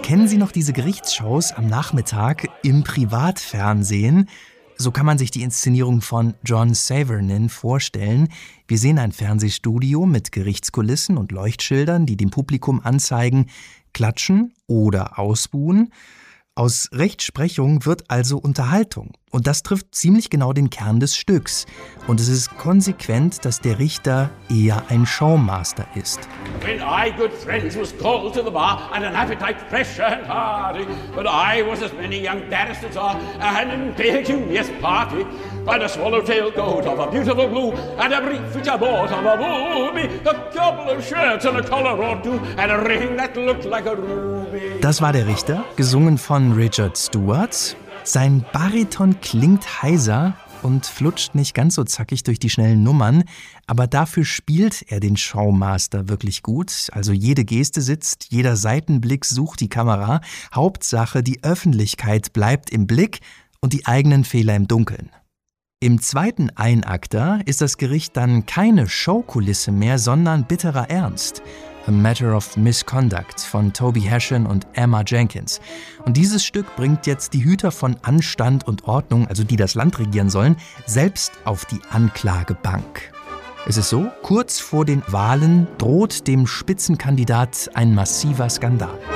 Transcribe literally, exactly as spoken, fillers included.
Kennen Sie noch diese Gerichtsshows am Nachmittag im Privatfernsehen? So kann man sich die Inszenierung von John Savornin vorstellen. Wir sehen ein Fernsehstudio mit Gerichtskulissen und Leuchtschildern, die dem Publikum anzeigen, klatschen oder ausbuhen. Aus Rechtsprechung wird also Unterhaltung. Und das trifft ziemlich genau den Kern des Stücks. Und es ist konsequent, dass der Richter eher ein Showmaster ist. When I, good friends, was called to the bar, and an appetite fresh and hearty, but I was as many young barristers are, and an impecunious party, by the swallow-tailed coat of a beautiful blue, and a brief which I bought of a booby, a couple of shirts and a collar or two, and a ring that looked like a ruby. Das war der Richter, gesungen von Richard Stewart. Sein Bariton klingt heiser und flutscht nicht ganz so zackig durch die schnellen Nummern, aber dafür spielt er den Showmaster wirklich gut. Also jede Geste sitzt, jeder Seitenblick sucht die Kamera. Hauptsache, die Öffentlichkeit bleibt im Blick und die eigenen Fehler im Dunkeln. Im zweiten Einakter ist das Gericht dann keine Showkulisse mehr, sondern bitterer Ernst. A Matter of Misconduct von Toby Hession und Emma Jenkins. Und dieses Stück bringt jetzt die Hüter von Anstand und Ordnung, also die das Land regieren sollen, selbst auf die Anklagebank. Es ist so, kurz vor den Wahlen droht dem Spitzenkandidat ein massiver Skandal.